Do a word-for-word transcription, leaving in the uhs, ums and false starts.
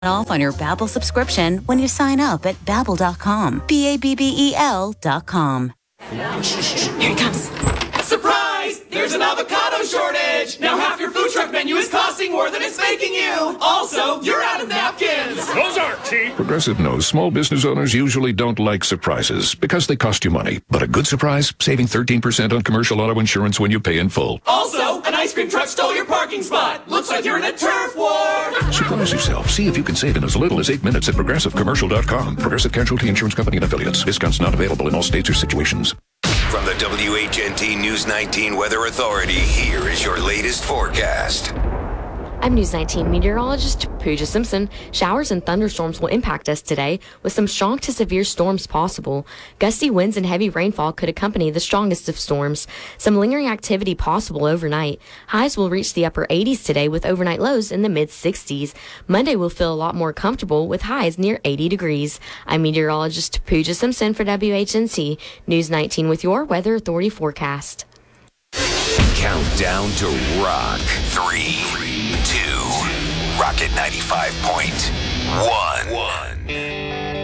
off on your Babbel subscription when you sign up at babbel dot com. B A B B E L dot com. Here he comes. Surprise! There's an avocado shortage! Now half your food truck menu is costing more than it's making you! Also, you're out of napkins! Those aren't cheap! Progressive knows small business owners usually don't like surprises because they cost you money. But a good surprise? Saving thirteen percent on commercial auto insurance when you pay in full. Also, an ice cream truck stole your parking spot! Looks like you're in a turf war! Surprise yourself. See if you can save in as little as eight minutes at progressive commercial dot com. Progressive Casualty Insurance Company and Affiliates. Discounts not available in all states or situations. From the W H N T News nineteen Weather Authority, here is your latest forecast. I'm News nineteen meteorologist Pooja Simpson. Showers and thunderstorms will impact us today, with some strong to severe storms possible. Gusty winds and heavy rainfall could accompany the strongest of storms. Some lingering activity possible overnight. Highs will reach the upper eighties today, with overnight lows in the mid sixties. Monday will feel a lot more comfortable, with highs near eighty degrees. I'm meteorologist Pooja Simpson for W H N T News nineteen with your Weather Authority forecast. Countdown to rock. Three, two, Rocket ninety-five point one.